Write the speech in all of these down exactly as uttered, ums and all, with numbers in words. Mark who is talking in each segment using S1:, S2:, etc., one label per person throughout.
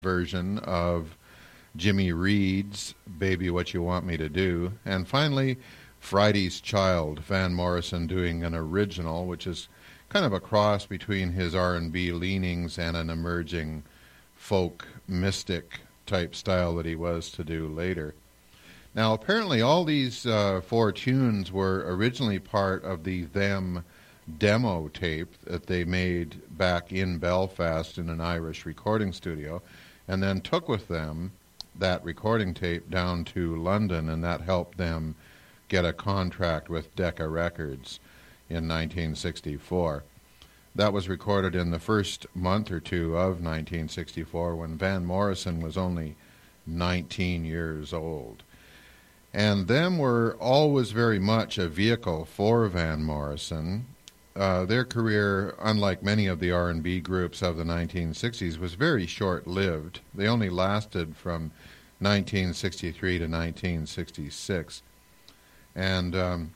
S1: version of Jimmy Reed's Baby What You Want Me to Do, and finally Friday's Child, Van Morrison doing an original, which is kind of a cross between his R and B leanings and an emerging folk mystic type style that he was to do later. Now, apparently all these uh, four tunes were originally part of the Them demo tape that they made back in Belfast in an Irish recording studio, and then took with them that recording tape down to London, and that helped them get a contract with Decca Records in nineteen sixty-four. That was recorded in the first month or two of nineteen sixty-four when Van Morrison was only nineteen years old. And them were always very much a vehicle for Van Morrison. Uh, their career, unlike many of the R and B groups of the nineteen sixties, was very short-lived. They only lasted from nineteen sixty-three to nineteen sixty-six. And um,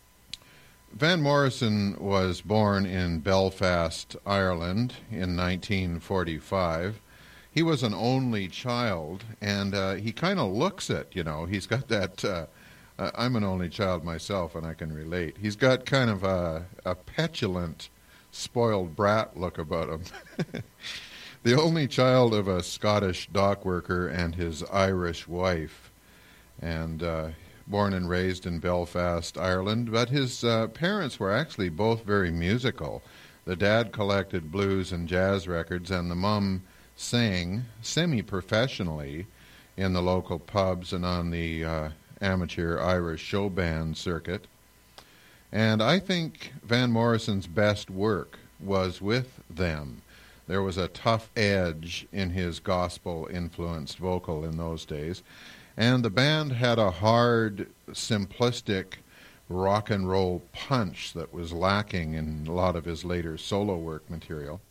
S1: Van Morrison was born in Belfast, Ireland in nineteen forty-five. He was an only child, and uh, he kind of looks it, you know. He's got that... Uh, Uh, I'm an only child myself, and I can relate. He's got kind of a, a petulant, spoiled brat look about him. The only child of a Scottish dock worker and his Irish wife, and uh, born and raised in Belfast, Ireland. But his uh, parents were actually both very musical. The dad collected blues and jazz records, and the mum sang semi-professionally in the local pubs and on the... Uh, amateur Irish show band circuit. And I think Van Morrison's best work was with them. There was a tough edge in his gospel-influenced vocal in those days, and the band had a hard, simplistic rock and roll punch that was lacking in a lot of his later solo work material.